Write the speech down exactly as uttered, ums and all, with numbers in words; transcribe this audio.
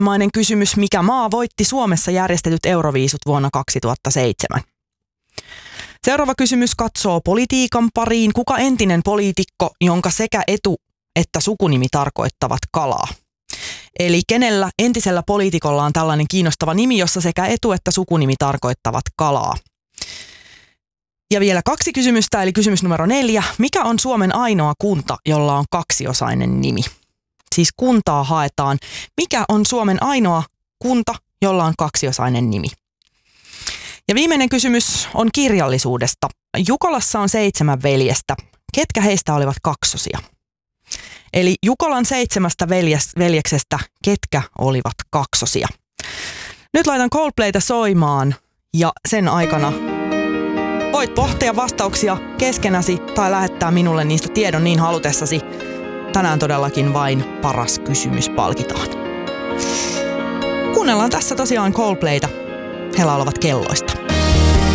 mainen kysymys, mikä maa voitti Suomessa järjestetyt Euroviisut vuonna kaksituhattaseitsemän? Seuraava kysymys katsoo politiikan pariin. Kuka entinen poliitikko, jonka sekä etu- että sukunimi tarkoittavat kalaa? Eli kenellä entisellä poliitikolla on tällainen kiinnostava nimi, jossa sekä etu- että sukunimi tarkoittavat kalaa? Ja vielä kaksi kysymystä, eli kysymys numero neljä. Mikä on Suomen ainoa kunta, jolla on kaksiosainen nimi? Siis kuntaa haetaan. Mikä on Suomen ainoa kunta, jolla on kaksiosainen nimi? Ja viimeinen kysymys on kirjallisuudesta. Jukolassa on seitsemän veljestä. Ketkä heistä olivat kaksosia? Eli Jukolan seitsemästä veljes, veljeksestä, ketkä olivat kaksosia? Nyt laitan Coldplayta soimaan ja sen aikana voit pohtia vastauksia keskenäsi tai lähettää minulle niistä tiedon niin halutessasi. Tänään todellakin vain paras kysymys palkitaan. Kuunnellaan tässä tosiaan Coldplayta. He laulavat kelloista.